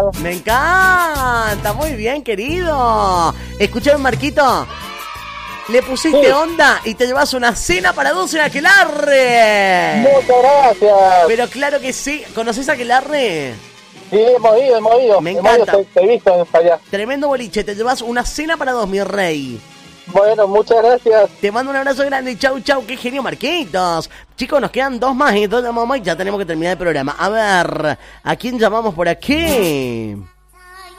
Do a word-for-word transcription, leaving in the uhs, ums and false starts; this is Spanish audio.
radio. Me encanta, muy bien, querido. Escuchame, Marquito. Le pusiste sí. onda y te llevas una cena para dos en Aquelarre. Muchas gracias. Pero claro que sí. ¿Conoces Aquelarre? Sí, hemos ido, hemos ido. Me encanta. Hemos ido, te, te he visto en allá. Tremendo boliche, te llevas una cena para dos, mi rey. Bueno, muchas gracias. Te mando un abrazo grande. Chau, chau. Qué genio, Marquitos. Chicos, nos quedan dos más y dos llamamos y ya tenemos que terminar el programa. A ver, ¿a quién llamamos por aquí?